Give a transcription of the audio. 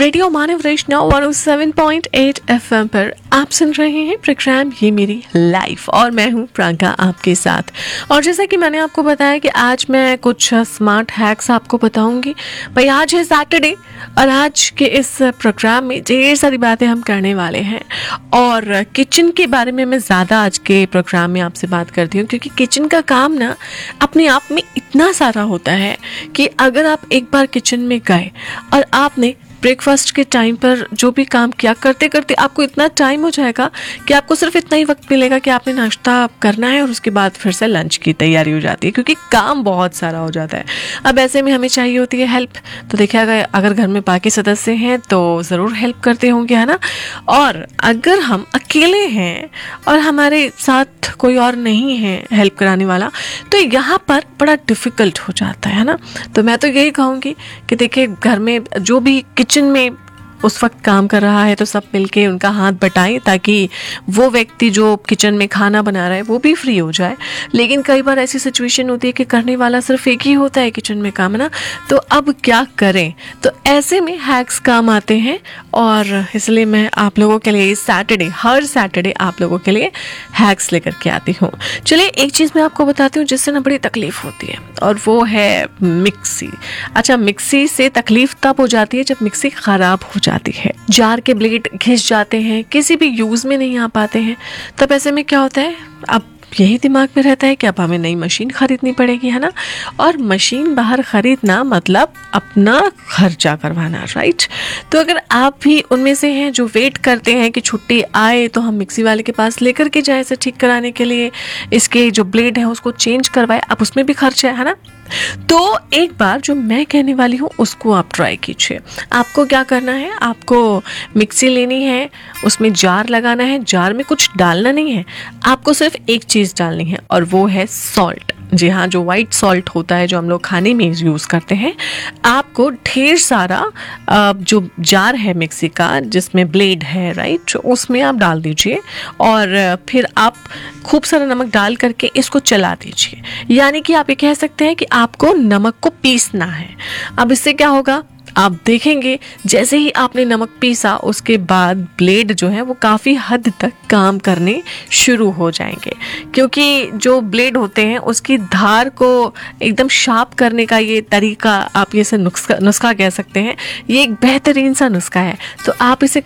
Radio मानव वैष्णव 107.8 FM पर आप सुन रहे हैं प्रोग्राम ये मेरी लाइफ और मैं हूं प्रांका आपके साथ। और जैसा कि मैंने आपको बताया कि आज मैं कुछ स्मार्ट हैक्स आपको बताऊंगी। भाई आज है सैटरडे और आज के इस प्रोग्राम में ढेर सारी बातें हम करने वाले हैं और किचन के बारे में मैं ज़्यादा आज के प्रोग्राम में आपसे बात करती हूँ, क्योंकि किचन का काम ना अपने आप में इतना सारा होता है कि अगर आप एक बार किचन में गए और आपने ब्रेकफास्ट के टाइम पर जो भी काम किया, करते करते आपको इतना टाइम हो जाएगा कि आपको सिर्फ इतना ही वक्त मिलेगा कि आपने नाश्ता करना है और उसके बाद फिर से लंच की तैयारी हो जाती है, क्योंकि काम बहुत सारा हो जाता है। अब ऐसे में हमें चाहिए होती है हेल्प, तो देखिएगा अगर घर में बाकी सदस्य हैं तो ज़रूर हेल्प करते होंगे, है ना। और अगर हम अकेले हैं और हमारे साथ कोई और नहीं है हेल्प कराने वाला, तो यहाँ पर बड़ा डिफ़िकल्ट हो जाता है ना। तो मैं तो यही कहूँगी कि देखिए घर में जो भी किचन में उस वक्त काम कर रहा है तो सब मिलके उनका हाथ बटाएं, ताकि वो व्यक्ति जो किचन में खाना बना रहा है वो भी फ्री हो जाए। लेकिन कई बार ऐसी सिचुएशन होती है कि करने वाला सिर्फ एक ही होता है किचन में काम, ना। तो अब क्या करें? तो ऐसे में हैक्स काम आते हैं और इसलिए मैं आप लोगों के लिए हर सैटरडे आप लोगों के लिए हैक्स लेकर के आती हूँ। चलिए एक चीज़ मैं आपको बताती हूँ जिससे ना बड़ी तकलीफ होती है, और वो है मिक्सी। अच्छा, मिक्सी से तकलीफ तब हो जाती है जब मिक्सी ख़राब हो जाती है, जार के ब्लेड घिस जाते हैं, किसी भी यूज़ में नहीं आ पाते हैं। तब ऐसे में क्या होता है, अब यही दिमाग में रहता है कि अब हमें नई मशीन खरीदनी पड़ेगी, है ना। और मशीन बाहर खरीदना मतलब अपना खर्चा करवाना, राइट। तो अगर आप भी उनमें से हैं जो वेट करते हैं कि छुट्टी आए तो हम मिक्सी वाले के पास लेकर के जाएं इसे ठीक कराने के लिए, इसके जो ब्लेड है उसको चेंज करवाए, अब उसमें भी खर्चा है ना। तो एक बार जो मैं कहने वाली हूँ उसको आप ट्राई कीजिए। आपको क्या करना है, आपको मिक्सी लेनी है, उसमें जार लगाना है, जार में कुछ डालना नहीं है, आपको सिर्फ एक चीज़ डालनी है और वो है सॉल्ट। जी हाँ, जो वाइट सॉल्ट होता है जो हम लोग खाने में यूज़ करते हैं। आपको ढेर सारा जो जार है मिक्सी का जिसमें ब्लेड है, राइट, उसमें आप डाल दीजिए और फिर आप खूब सारा नमक डाल करके इसको चला दीजिए। यानी कि आप ये कह सकते हैं कि आपको नमक को पीसना है। अब इससे क्या होगा, आप देखेंगे जैसे ही आपने नमक पीसा उसके बाद ब्लेड जो है वो काफ़ी हद तक काम करने शुरू हो जाएंगे, क्योंकि जो ब्लेड होते हैं उसकी धार को एकदम शार्प करने का ये तरीका, आप ये से नुस्खा कह सकते हैं, ये एक बेहतरीन सा नुस्खा है। तो आप इसे